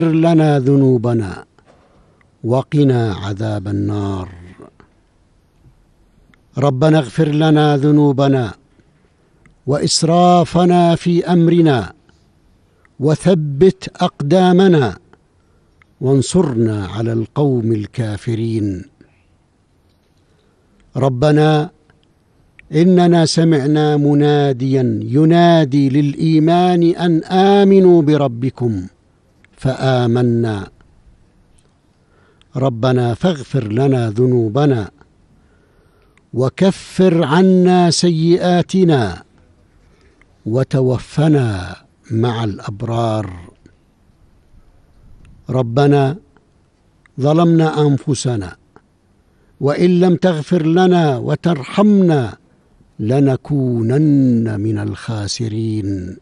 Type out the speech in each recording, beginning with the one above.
اغفر لنا ذنوبنا وقنا عذاب النار. ربنا اغفر لنا ذنوبنا وإسرافنا في أمرنا وثبت أقدامنا وانصرنا على القوم الكافرين. ربنا إننا سمعنا مناديا ينادي للإيمان أن آمنوا بربكم فآمنا. ربنا فاغفر لنا ذنوبنا وكفر عنا سيئاتنا وتوفنا مع الأبرار. ربنا ظلمنا أنفسنا وإن لم تغفر لنا وترحمنا لنكونن من الخاسرين.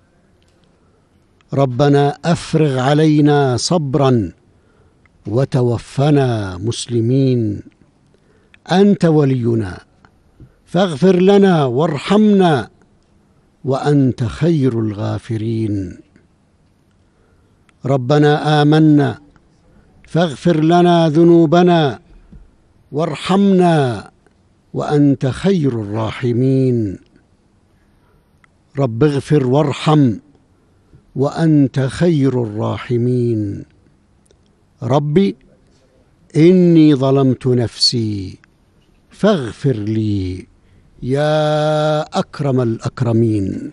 ربنا أفرغ علينا صبرا وتوفنا مسلمين. أنت ولينا فاغفر لنا وارحمنا وأنت خير الغافرين. ربنا آمنا فاغفر لنا ذنوبنا وارحمنا وأنت خير الراحمين. رب اغفر وارحم وأنت خير الراحمين. ربي إني ظلمت نفسي فاغفر لي يا أكرم الأكرمين.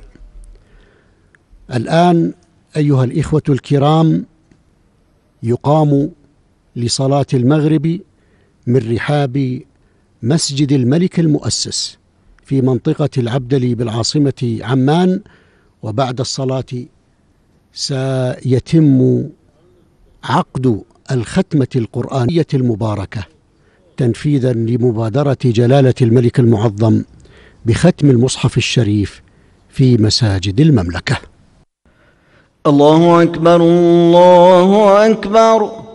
الآن أيها الإخوة الكرام يقام لصلاة المغرب من رحاب مسجد الملك المؤسس في منطقة العبدلي بالعاصمة عمان، وبعد الصلاة سيتم عقد الختمة القرآنية المباركة تنفيذا لمبادرة جلالة الملك المعظم بختم المصحف الشريف في مساجد المملكة. الله أكبر الله أكبر.